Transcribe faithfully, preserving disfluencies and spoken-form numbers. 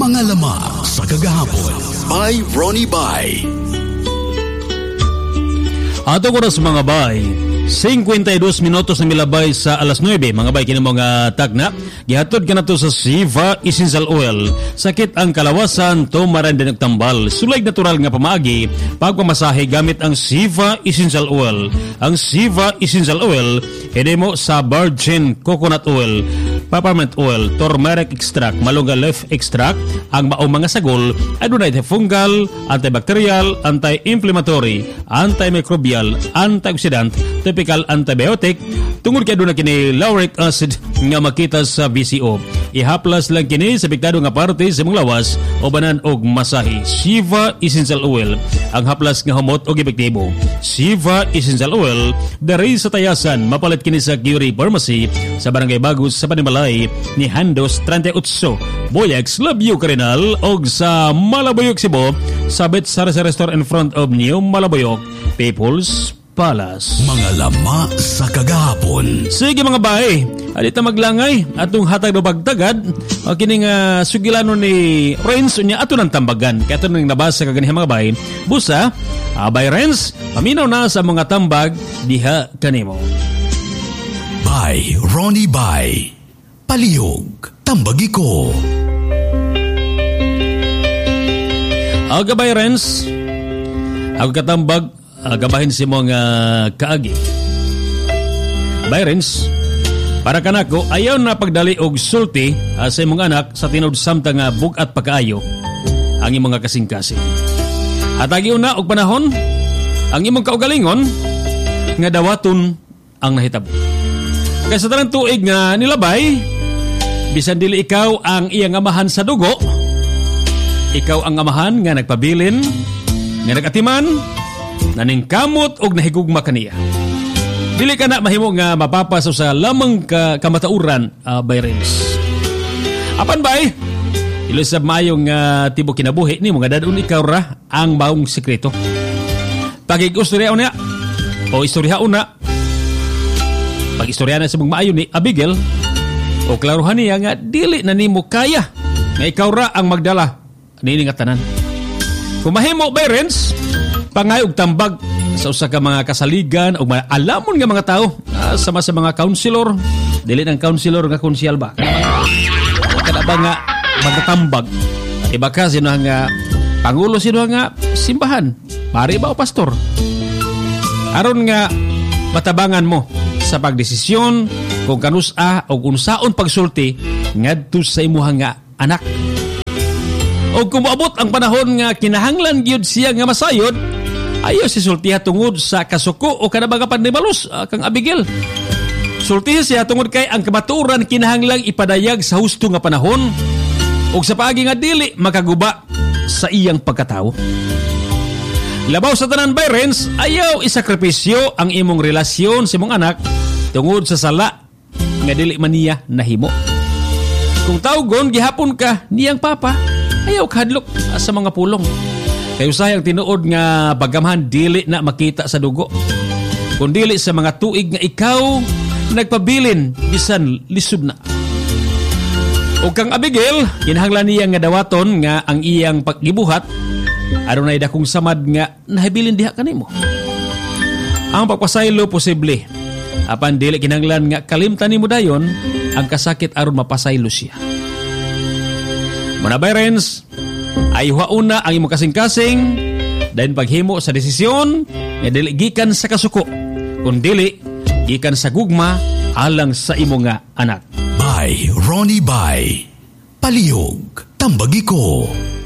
Mga lamang sa kagahapon by Ronnie Bay. Ato ko ras mga bay, fifty-two minutos na milabay sa alas nuwebe. Mga bay, kini mga tagna. Gihatod ka na to sa Siva Essential Oil. Sakit ang kalawasan, tumaran din nagtambal. Sulay natural nga pamaagi, pagpamasahe gamit ang Siva Essential Oil. Ang Siva Essential Oil, kini mo sa virgin coconut oil, peppermint oil, turmeric extract, malunga leaf extract. Ang maong mga sagol, adunay fungal, antibacterial, anti-inflammatory, antimicrobial, antioxidant, typical antibiotic, tungod kay aduna kini lauric acid nga makita sa B C O. Ihaplas lang kini sa piktado nga parte sa mong lawas o banan og masahi. Siva Essential Oil, ang haplas nga humot og epektibo. Siva Essential Oil, dari sa tayasan, mapalit kini sa Curie Pharmacy sa Barangay Bagus sa Panimalay ni Handos thirty-eight, Boyax, Labyo, Carinal og sa Malabayok, Cebu, sabit sa restaurant in front of New Malabayok People's Palace. Mga lama sa kagahapon. Sige mga bae, alita maglangay atong hatag do pagtagad o kining uh, sugilano ni Renz unya ato ng tambagan. Kaya ito nang nabasa kaganihan mga bae. Busa, abay Renz, paminaw na sa mga tambag diha kanimo. By Ronnie Bay. Palihog, tambagi ko. Aga bay Renz, ako katambag gabahin si mong uh, kaagi. Bayrens, para kanako ayaw na pagdali og sulti uh, sa imong anak sa tinud samtang uh, bugat pagkaayo ang imong mga kasing-kasing. At agi una og panahon ang imong kaugalingon nga dawaton ang nahitabo. Kaya sa tanang tuig nga nilabay, bisan dili ikaw ang iyang amahan sa dugo, ikaw ang amahan nga nagpabilin, nga nagatiman, naningkamot og nahigugma kaniya. Dili ka na mahimo nga mapapaso sa lamang ka kamatauran uh, by Renz. Apan bay, ilusab maayong uh, tibo kinabuhi ni mga dadun ikaw ra ang maong sekreto. Pagig-istorya una o istorya una, pag-istorya na sa mong maayo ni Abigail o klaruhan niya nga dili na nimo kaya nga ikaw ra ang magdala nini nga tanan. Kung mahimo by Renz, pangay og tambag sa usa ka mga kasaligan o mga alamon nga mga tao, ah, sama sa mga counselor, dili ng counselor nga konsyal ba, kada ba nga magtatambag, iba ka sino nga pangulo, sino nga simbahan, pare ba o pastor, aron nga matabangan mo sa pagdesisyon kung kanusa o unsaon pagsulti ngadto sa imuha nga anak. O kung maabot ang panahon nga kinahanglan gyud siya nga masayod, ayaw si sultiha tungod sa kasuko o kanabagapan ni Balos, uh, kang Abigail. Sultiha siya tungod kay ang kamaturan kinahanglang ipadayag sa husto nga panahon o sa paagi nga dili makaguba sa iyang pagkatao. Labaw sa tanan by Renz, ayaw isakripisyo ang imong relasyon sa imong anak tungod sa sala nga dili man niya nahimo. Kung tawgon gihapon ka niyang papa, ayaw kahadlok sa mga pulong. Kayo sayang tinuod nga bagamhan dili na makita sa dugo, kung dili sa mga tuig nga ikaw nagpabilin bisan lisod na. O kang Abigail, kinahanglan niya nga dawaton nga ang iyang paggibuhat adunay dakong samad nga nahibilin diha kanimo. Ang pagpasaylo posible, apan dili kinahanglan nga kalimtan nimo dayon ang kasakit aron mapasaylo siya. Muna by Renz, ay huwauna ang imong kasing-kasing dahil paghimo sa desisyon nga dili gikan sa kasuko, kundi gikan sa gugma alang sa imong nga anak. By Ronnie Bay. Palihog, tambagi ko.